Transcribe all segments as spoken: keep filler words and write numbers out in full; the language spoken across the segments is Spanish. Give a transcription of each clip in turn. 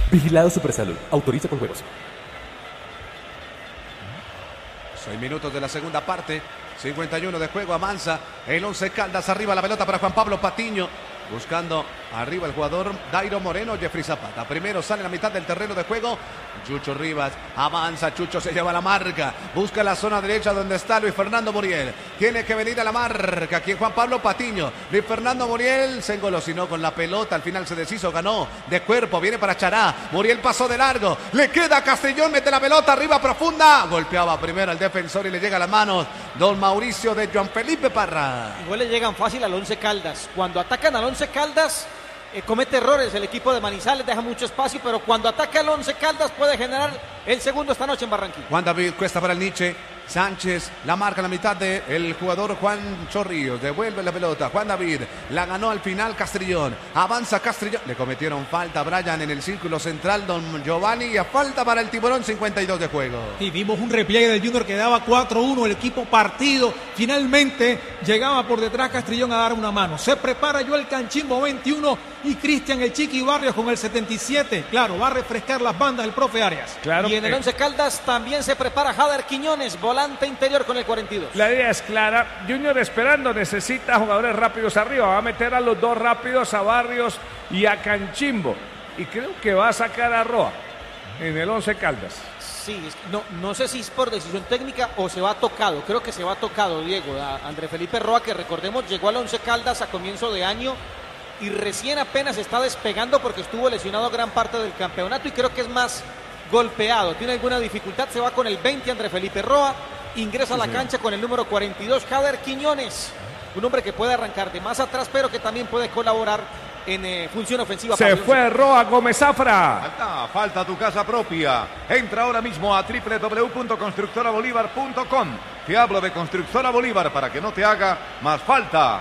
Vigilado Supersalud. Autoriza con juegos. Seis minutos de la segunda parte. cincuenta y uno de juego. Avanza el Once Caldas. Arriba la pelota para Juan Pablo Patiño. Buscando arriba el jugador Dairo Moreno. Jeffrey Zapata. Primero sale a la mitad del terreno de juego. Chucho Rivas. Avanza. Chucho se lleva la marca. Busca la zona derecha donde está Luis Fernando Muriel. Tiene que venir a la marca. Aquí Juan Pablo Patiño. Luis Fernando Muriel se engolosinó con la pelota. Al final se deshizo. Ganó de cuerpo. Viene para Chará. Muriel pasó de largo. Le queda a Castellón. Mete la pelota arriba profunda. Golpeaba primero al defensor y le llega a las manos don Mauricio de Juan Felipe Parra. Igual le llegan fácil al Once Caldas. Cuando atacan al Once Caldas, eh, comete errores el equipo de Manizales, deja mucho espacio, pero cuando ataca al Once Caldas puede generar el segundo esta noche en Barranquilla. Juan David Cuesta para el Nietzsche. Sánchez la marca en la mitad del jugador Juan Chorrillos. Devuelve la pelota. Juan David la ganó al final Castrillón. Avanza Castrillón. Le cometieron falta a Brian en el círculo central. Don Giovanni. Y a falta para el Tiburón. cincuenta y dos de juego. Y vimos un repliegue del Junior que daba cuatro uno. El equipo partido. Finalmente llegaba por detrás Castrillón a dar una mano. Se prepara Joel Canchimbo veintiuno. Y Cristian el Chiqui Barrios con el setenta y siete. Claro, va a refrescar las bandas el profe Arias. Claro. Y en el Once Caldas también se prepara Jader Quiñones. Volante interior con el cuarenta y dos. La idea es clara. Junior esperando, necesita jugadores rápidos arriba. Va a meter a los dos rápidos, a Barrios y a Canchimbo. Y creo que va a sacar a Roa en el Once Caldas. Sí, no, no sé si es por decisión técnica o se va tocado. Creo que se va tocado, Diego. A André Felipe Roa, que recordemos llegó al Once Caldas a comienzo de año y recién apenas está despegando porque estuvo lesionado gran parte del campeonato y creo que es más golpeado. Tiene alguna dificultad, se va con el veinte André Felipe Roa. Ingresa a la cancha con el número cuarenta y dos, Jader Quiñones. Un hombre que puede arrancar de más atrás, pero que también puede colaborar en eh, función ofensiva. Se fue Roa Gómez Zafra. Falta, falta tu casa propia. Entra ahora mismo a doble u doble u doble u punto constructora bolívar punto com. Te hablo de Constructora Bolívar para que no te haga más falta.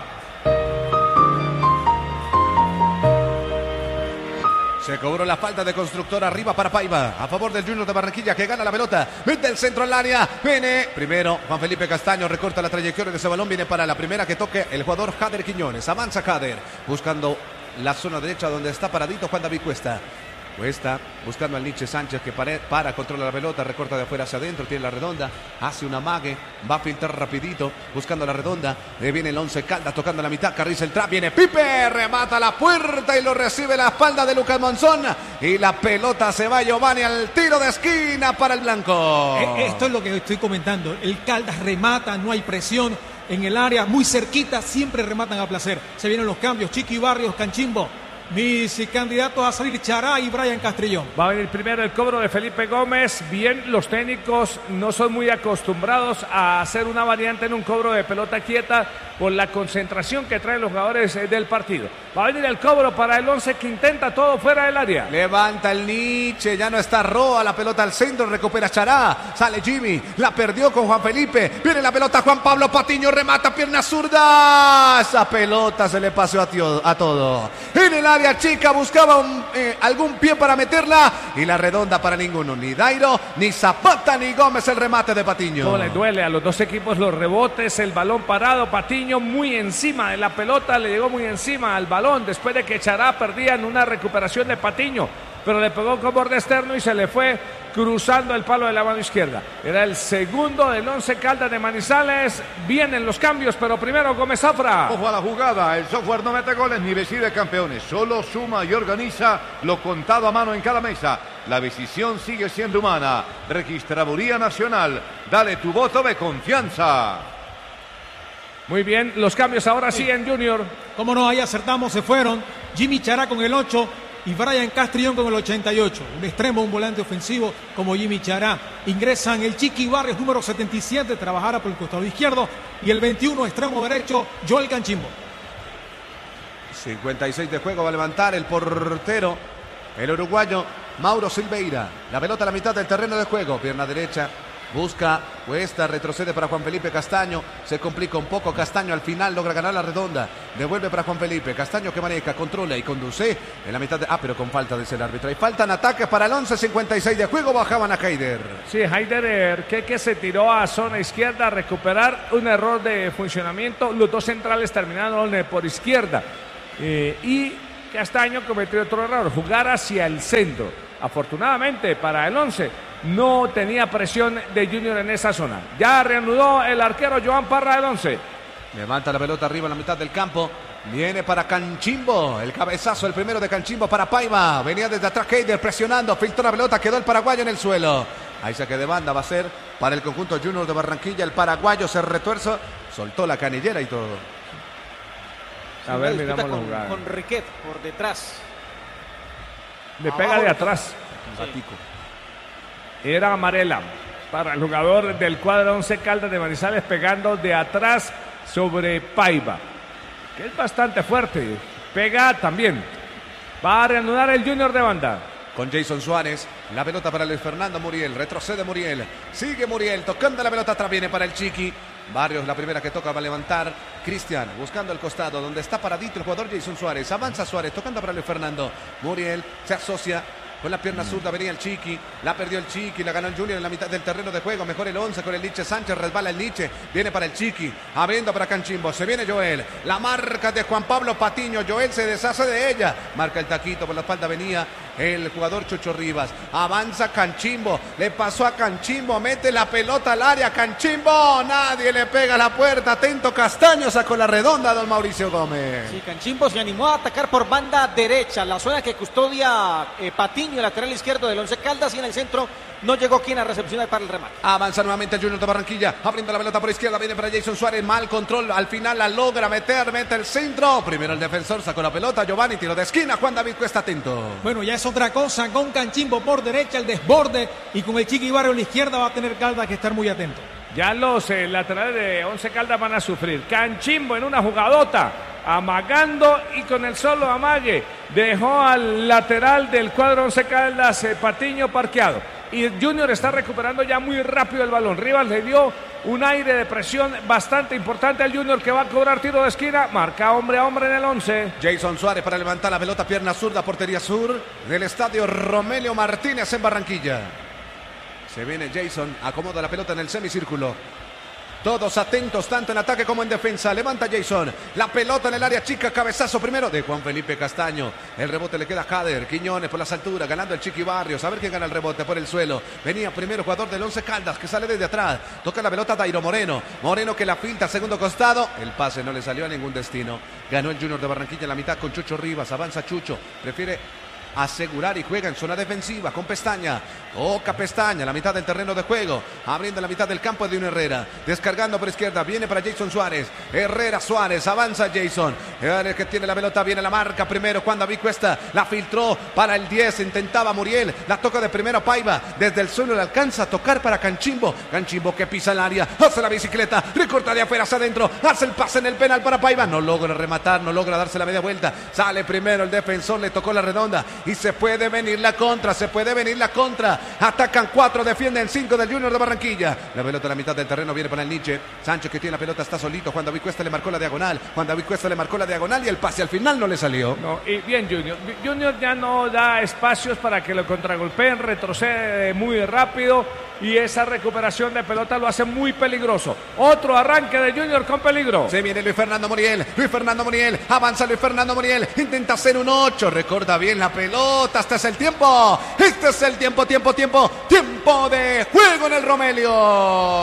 Se cobró la falta de Constructora arriba para Paiva. A favor del Junior de Barranquilla que gana la pelota. Mete el centro al área. Viene primero Juan Felipe Castaño. Recorta la trayectoria de ese balón. Viene para la primera que toque el jugador Jader Quiñones. Avanza Jader. Buscando la zona derecha donde está paradito Juan David Cuesta. Cuesta buscando al Nietzsche Sánchez que para, para, controla la pelota, recorta de afuera hacia adentro, tiene la redonda, hace una mague, va a filtrar rapidito, buscando la redonda, le viene el Once Caldas tocando la mitad, Carriza el trap, viene Pipe, remata la puerta y lo recibe la espalda de Lucas Monzón y la pelota se va Giovanni al tiro de esquina para el blanco. Esto es lo que estoy comentando, el Caldas remata, no hay presión en el área, muy cerquita, siempre rematan a placer. Se vienen los cambios, Chiqui Barrios, Canchimbo. Mis candidatos a salir, Chará y Brian Castrillón. Va a venir primero el cobro de Felipe Gómez. Bien, los técnicos no son muy acostumbrados a hacer una variante en un cobro de pelota quieta por la concentración que traen los jugadores del partido. Va a venir el cobro para el Once que intenta todo fuera del área. Levanta el Nietzsche, ya no está Roa, la pelota al centro, recupera Chará, sale Jimmy, la perdió con Juan Felipe, viene la pelota Juan Pablo Patiño, remata pierna zurda, esa pelota se le pasó a, tío, a todo. En el área chica buscaba un, eh, algún pie para meterla y la redonda para ninguno, ni Dairo, ni Zapata, ni Gómez, el remate de Patiño. ¿Cómo le duele a los dos equipos los rebotes, el balón parado, Patiño muy encima de la pelota, le llegó muy encima al balón después de que Chará perdía en una recuperación de Patiño, pero le pegó con borde externo y se le fue cruzando el palo de la mano izquierda. Era el segundo del Once Caldas de Manizales. Vienen los cambios, pero primero Gómez Zafra. Ojo a la jugada, el software no mete goles ni decide campeones, solo suma y organiza lo contado a mano en cada mesa. La decisión sigue siendo humana. Registraduría Nacional, dale tu voto de confianza. Muy bien, los cambios ahora sí en Junior. Cómo no, ahí acertamos, se fueron. Jimmy Chará con el ocho y Brian Castrillón con el ochenta y ocho. Un extremo, un volante ofensivo como Jimmy Chará. Ingresan el Chiqui Barrios, número setenta y siete, trabajará por el costado izquierdo. Y el veintiuno, extremo derecho, Joel Canchimbo. cincuenta y seis de juego, va a levantar el portero, el uruguayo Mauro Silveira. La pelota a la mitad del terreno de juego, pierna derecha. Busca, Cuesta, retrocede para Juan Felipe Castaño, se complica un poco, Castaño al final logra ganar la redonda, devuelve para Juan Felipe, Castaño que maneja, controla y conduce en la mitad de... Ah, pero con falta dice el árbitro, y faltan ataques para el Once, cincuenta y seis de juego, bajaban a Haider. Sí, Haider que, que se tiró a zona izquierda a recuperar un error de funcionamiento, los dos centrales terminaron por izquierda eh, y Castaño cometió otro error, jugar hacia el centro. afortunadamente para el once, no tenía presión de Junior en esa zona. Ya reanudó el arquero Joan Parra del once. Levanta la pelota arriba en la mitad del campo. Viene para Canchimbo. El cabezazo, el primero de Canchimbo para Paiva. Venía desde atrás Heider presionando. Filtró la pelota. Quedó el paraguayo en el suelo. Ahí saque de banda va a ser para el conjunto Junior de Barranquilla. El paraguayo se retuerza. Soltó la canillera y todo. A ver, miramos la con, jugada. con Riquet por detrás. Le pega de atrás. Sí. Era amarela para el jugador del cuadro once Caldas de Manizales, pegando de atrás sobre Paiva, que es bastante fuerte. Pega también. Va a reanudar el Junior de banda. Con Jason Suárez, la pelota para Luis Fernando Muriel, retrocede Muriel, sigue Muriel, tocando la pelota atrás, viene para el Chiqui. Barrios, la primera que toca, va a levantar. Cristian, buscando el costado, donde está paradito el jugador Jason Suárez. Avanza Suárez, tocando para Luis Fernando. Muriel se asocia con la pierna zurda, venía el Chiqui, la perdió el Chiqui, la ganó el Junior en la mitad del terreno de juego. Mejor el once con el Liche Sánchez, resbala el Liche, viene para el Chiqui, abriendo para Canchimbo, se viene Joel, la marca de Juan Pablo Patiño, Joel se deshace de ella, marca el taquito, por la espalda venía el jugador Chucho Rivas, avanza Canchimbo, le pasó a Canchimbo, mete la pelota al área, Canchimbo, nadie le pega a la puerta, atento Castaño, sacó la redonda don Mauricio Gómez. Sí, Canchimbo se animó a atacar por banda derecha, la zona que custodia eh, Patiño, el lateral izquierdo del Once Caldas, y en el centro no llegó quien a recepcionar para el remate. Avanza nuevamente el Junior de Barranquilla, abriendo la pelota por izquierda, viene para Jason Suárez, mal control, al final la logra meter, mete el centro, primero el defensor sacó la pelota, Giovanni, tiro de esquina, Juan David Cuesta atento. Bueno, ya es otra cosa, con Canchimbo por derecha, el desborde, y con el Chiqui Barrio a la izquierda va a tener Caldas que estar muy atento. Ya los eh, laterales de Once Caldas van a sufrir. Canchimbo en una jugadota, amagando, y con el solo amague dejó al lateral del cuadro Once Caldas, eh, Patiño, parqueado. Y Junior está recuperando ya muy rápido el balón. Rivas le dio un aire de presión bastante importante al Junior, que va a cobrar tiro de esquina. Marca hombre a hombre en el once. Jason Suárez para levantar la pelota, pierna zurda, portería sur del estadio Romelio Martínez en Barranquilla. Se viene Jason, acomoda la pelota en el semicírculo. Todos atentos, tanto en ataque como en defensa. Levanta Jason, la pelota en el área chica, cabezazo primero de Juan Felipe Castaño. El rebote le queda a Jader, Quiñones por las alturas, ganando el Chiqui Barrios. A ver quién gana el rebote por el suelo. Venía primero jugador del Once Caldas, que sale desde atrás. Toca la pelota Dairo Moreno. Moreno que la filtra, segundo costado. El pase no le salió a ningún destino. Ganó el Junior de Barranquilla en la mitad con Chucho Rivas. Avanza Chucho, prefiere asegurar y juega en zona defensiva con Pestaña. Toca Pestaña, la mitad del terreno de juego, abriendo la mitad del campo de un Herrera, descargando por izquierda, viene para Jason Suárez. Herrera Suárez, avanza Jason, el que tiene la pelota, viene la marca primero, Juan David Cuesta, la filtró para el diez, intentaba Muriel, la toca de primero Paiva, desde el suelo le alcanza a tocar para Canchimbo. Canchimbo que pisa el área, hace la bicicleta, recorta de afuera hacia adentro, hace el pase en el penal para Paiva, no logra rematar, no logra darse la media vuelta, sale primero el defensor, le tocó la redonda y se puede venir la contra, se puede venir la contra. Atacan cuatro, defienden cinco del Junior de Barranquilla. La pelota a la mitad del terreno viene para el Nietzsche. Sánchez que tiene la pelota, está solito. Juan David Cuesta le marcó la diagonal. Juan David Cuesta le marcó la diagonal y el pase al final no le salió. No, y bien Junior. Junior ya no da espacios para que lo contragolpeen, retrocede muy rápido y esa recuperación de pelota lo hace muy peligroso. Otro arranque de Junior con peligro. Se viene Luis Fernando Muriel. Luis Fernando Muriel. Avanza Luis Fernando Muriel. Intenta hacer un ocho. Recorta bien la pelota. Este es el tiempo. Este es el tiempo, tiempo, tiempo. Tiempo de juego en el Romelio.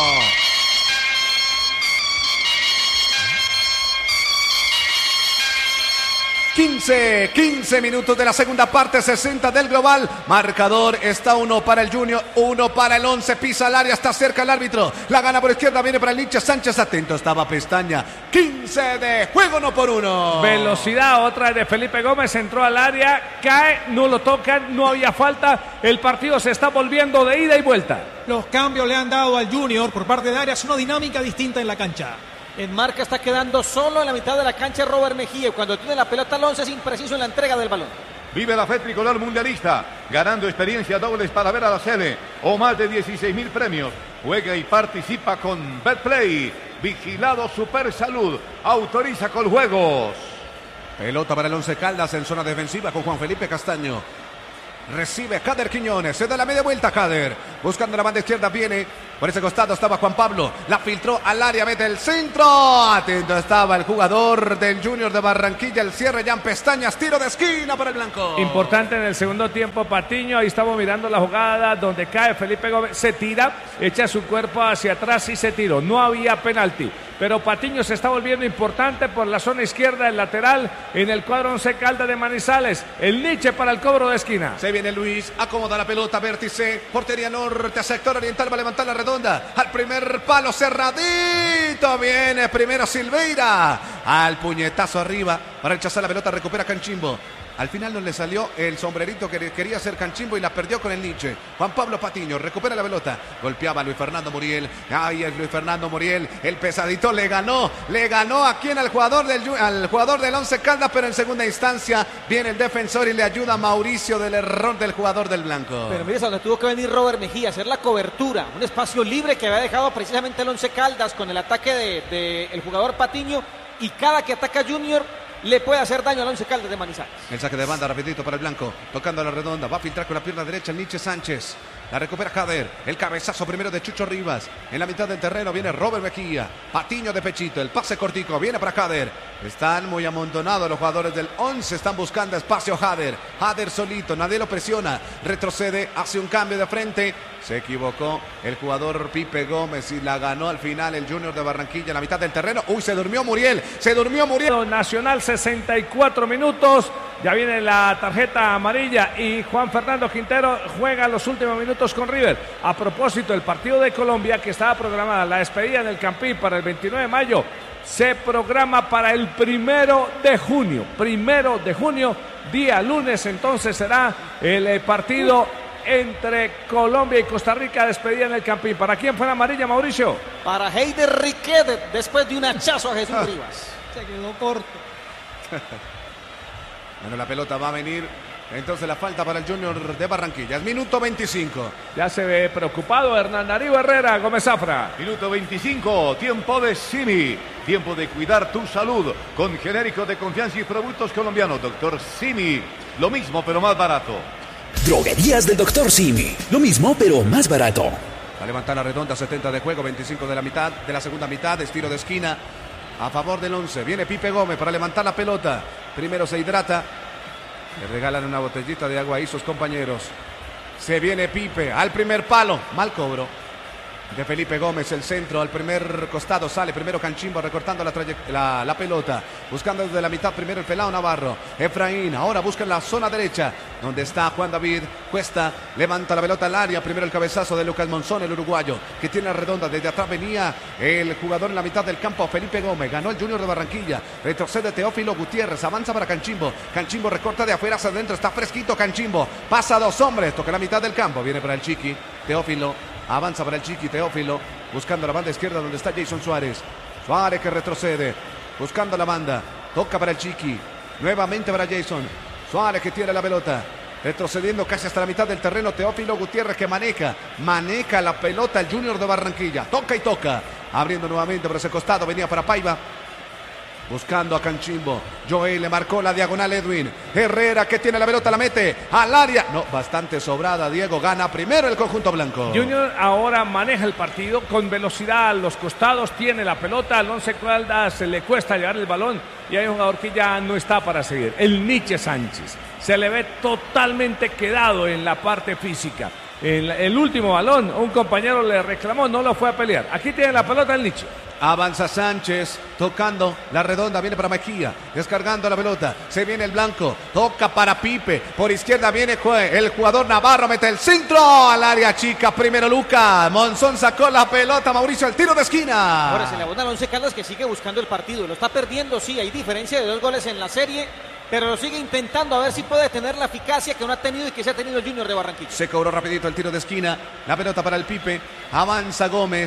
quince, quince minutos de la segunda parte, sesenta del global. Marcador está uno para el Junior, uno para el once. Pisa el área, está cerca el árbitro. La gana por izquierda, viene para el Nietzsche. Sánchez atento, estaba Pestaña. quince de juego, no por uno. Velocidad, otra de Felipe Gómez. Entró al área, cae, no lo tocan, no había falta. El partido se está volviendo de ida y vuelta. Los cambios le han dado al Junior por parte de Arias una dinámica distinta en la cancha. En marca está quedando solo en la mitad de la cancha Robert Mejía. Cuando tiene la pelota al once es impreciso en la entrega del balón. Vive la fe tricolor mundialista, ganando experiencia dobles para ver a la sede o más de dieciséis mil premios. Juega y participa con Betplay. Vigilado Super Salud. Autoriza con juegos. Pelota para el Once Caldas en zona defensiva con Juan Felipe Castaño. Recibe Jader Quiñones, se da la media vuelta Jader, buscando la banda izquierda, viene Por ese costado estaba Juan Pablo. La filtró al área, mete el centro. Atento estaba el jugador del Junior de Barranquilla. El cierre ya en pestañas. Tiro de esquina para el blanco. Importante en el segundo tiempo, Patiño. Ahí estamos mirando la jugada donde cae Felipe Gómez. Se tira, echa su cuerpo hacia atrás y se tiró. No había penalti. Pero Patiño se está volviendo importante por la zona izquierda, el lateral, en el cuadro Once Caldas de Manizales. El Nietzsche para el cobro de esquina. Se viene Luis, acomoda la pelota, vértice, portería norte, sector oriental, va a levantar la redonda. Al primer palo, cerradito, viene primero Silveira. Al puñetazo arriba, para rechazar la pelota, recupera Canchimbo. Al final no le salió el sombrerito que quería hacer Canchimbo y la perdió con el Nietzsche. Juan Pablo Patiño recupera la pelota. Golpeaba a Luis Fernando Muriel. Ay, es Luis Fernando Muriel. El pesadito le ganó. Le ganó a quien al jugador del, al jugador del Once Caldas, pero en segunda instancia viene el defensor y le ayuda a Mauricio del error del jugador del blanco. Pero mire, donde tuvo que venir Robert Mejía a hacer la cobertura. Un espacio libre que había dejado precisamente el Once Caldas con el ataque del de, de el jugador Patiño. Y cada que ataca Junior le puede hacer daño al Once Caldas de Manizales. El saque de banda rapidito para el blanco, tocando a la redonda, va a filtrar con la pierna derecha el Nietzsche Sánchez. La recupera Jader, el cabezazo primero de Chucho Rivas. En la mitad del terreno viene Robert Mejía. Patiño de pechito, el pase cortico, viene para Jader. Están muy amontonados los jugadores del once, están buscando espacio Jader. Jader solito, nadie lo presiona. Retrocede, hace un cambio de frente. Se equivocó el jugador Pipe Gómez y la ganó al final el Junior de Barranquilla en la mitad del terreno. Uy, se durmió Muriel, se durmió Muriel. Nacional, sesenta y cuatro minutos. Ya viene la tarjeta amarilla y Juan Fernando Quintero juega los últimos minutos con River. A propósito, el partido de Colombia, que estaba programada la despedida en el Campín para el veintinueve de mayo, se programa para el primero de junio. Primero de junio, día lunes, entonces será el partido entre Colombia y Costa Rica, despedida en el Campín. ¿Para quién fue la amarilla, Mauricio? Para Heider Riquet, después de un hachazo a Jesús Rivas. Se quedó corto. Bueno, la pelota va a venir. Entonces la falta para el Junior de Barranquilla. Es minuto veinticinco. Ya se ve preocupado Hernán Darío Herrera, Gómez Zafra. Minuto veinticinco, tiempo de Simi. Tiempo de cuidar tu salud con genéricos de confianza y productos colombianos. Doctor Simi, lo mismo pero más barato. Droguerías del Doctor Simi, lo mismo pero más barato. Va a levantar la redonda, setenta de juego, veinticinco de la mitad, de la segunda mitad, estilo de esquina a favor del once. Viene Pipe Gómez para levantar la pelota. Primero se hidrata. Le regalan una botellita de agua ahí sus compañeros. Se viene Pipe al primer palo. Mal cobro de Felipe Gómez, el centro al primer costado, sale primero Canchimbo recortando la, la, la pelota, buscando desde la mitad primero el pelado Navarro. Efraín ahora busca en la zona derecha donde está Juan David Cuesta, levanta la pelota al área, primero el cabezazo de Lucas Monzón, el uruguayo, que tiene la redonda. Desde atrás venía el jugador en la mitad del campo, Felipe Gómez, ganó el Junior de Barranquilla, retrocede Teófilo Gutiérrez, avanza para Canchimbo, Canchimbo recorta de afuera hacia adentro, está fresquito Canchimbo, pasa a dos hombres, toca la mitad del campo, viene para el Chiqui, Teófilo, avanza para el Chiqui, Teófilo, buscando la banda izquierda donde está Jason Suárez, Suárez que retrocede, buscando la banda, toca para el Chiqui, nuevamente para Jason, Suárez que tiene la pelota, retrocediendo casi hasta la mitad del terreno, Teófilo Gutiérrez que maneja, maneja la pelota el Junior de Barranquilla, toca y toca, abriendo nuevamente por ese costado, venía para Paiva, buscando a Canchimbo, Joel le marcó la diagonal Edwin, Herrera que tiene la pelota, la mete al área, no, bastante sobrada, Diego gana primero el conjunto blanco. Junior ahora maneja el partido con velocidad a los costados, tiene la pelota, al Once Caldas se le cuesta llevar el balón y hay un jugador que ya no está para seguir, el Nietzsche Sánchez, se le ve totalmente quedado en la parte física. El, el último balón, un compañero le reclamó, no lo fue a pelear. Aquí tiene la pelota el Nietzsche. Avanza Sánchez, tocando la redonda, viene para Mejía, descargando la pelota, se viene el blanco, toca para Pipe, por izquierda viene el jugador Navarro, mete el centro al área chica, primero Luca, Monzón sacó la pelota, Mauricio, el tiro de esquina. Ahora se le abona al Once Caldas que sigue buscando el partido, lo está perdiendo, sí, hay diferencia de dos goles en la serie, pero lo sigue intentando a ver si puede tener la eficacia que no ha tenido y que se ha tenido el Junior de Barranquilla. Se cobró rapidito el tiro de esquina, la pelota para el Pipe, avanza Gómez,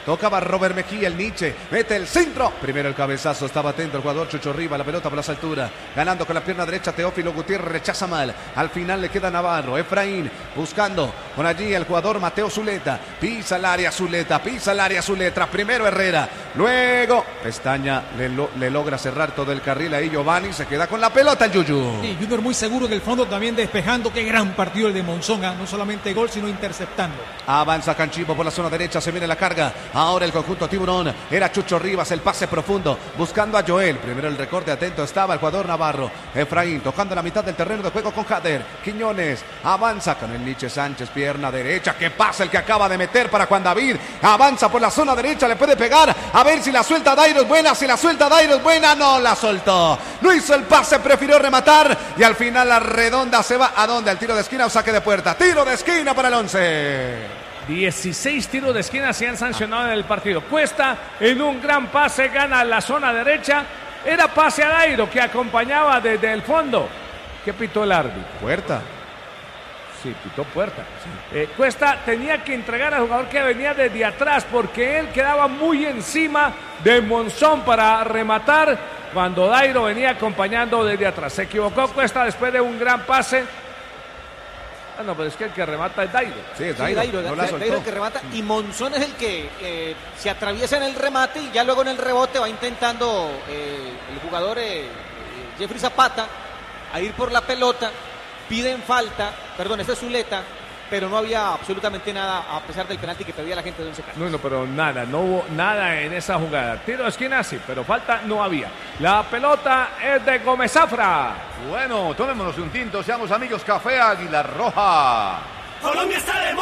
Tocaba Robert Mejía, el Nietzsche. Mete el centro. Primero el cabezazo. Estaba atento el jugador Chucho Riva. La pelota por las alturas. Ganando con la pierna derecha Teófilo Gutiérrez. Rechaza mal. Al final le queda Navarro. Efraín buscando con allí el jugador Mateo Zuleta. Pisa el área Zuleta. Pisa el área Zuleta. Primero Herrera. Luego Pestaña le, lo, le logra cerrar todo el carril. Ahí Giovanni se queda con la pelota el Yuyu. Sí, Junior muy seguro en el fondo, también despejando. Qué gran partido el de Monzón, ¿eh? No solamente gol, sino interceptando. Avanza Canchipo por la zona derecha, se viene la carga. Ahora el conjunto Tiburón. Era Chucho Rivas, el pase profundo, buscando a Joel. Primero el recorte, atento estaba el jugador Navarro. Efraín tocando la mitad del terreno de juego con Jader. Quiñones avanza con el Nietzsche Sánchez, pierna derecha. Que pasa el que acaba de meter para Juan David. Avanza por la zona derecha, le puede pegar. A ver si la suelta Dairo es buena, si la suelta Dairo es buena. No la soltó. No hizo el pase, prefirió rematar. Y al final la redonda se va. ¿A dónde? Al tiro de esquina o saque de puerta. Tiro de esquina para el once. dieciséis tiros de esquina se han sancionado en el partido. Cuesta en un gran pase, gana la zona derecha. Era pase a Dairo que acompañaba desde el fondo. ¿Qué pitó el árbitro? Puerta. Sí, pitó puerta. Sí. Eh, Cuesta tenía que entregar al jugador que venía desde atrás porque él quedaba muy encima de Monzón para rematar cuando Dairo venía acompañando desde atrás. Se equivocó Cuesta después de un gran pase. Ah, no, pero es que el que remata es Dairo. Sí, es Sí, Dairo. Dairo, No la Dairo soltó. el que remata y Monzón es el que eh, se atraviesa en el remate y ya luego en el rebote va intentando eh, el jugador eh, eh, Jeffrey Zapata a ir por la pelota, piden falta, perdón, este es Zuleta, pero no había absolutamente nada a pesar del penalti que pedía la gente de Once Caldas. No, no, pero nada, no hubo nada en esa jugada. Tiro de esquina sí, pero falta no había. La pelota es de Gómez Zafra. Bueno, tomémonos un tinto, seamos amigos. Café Águila Roja. Colombia está de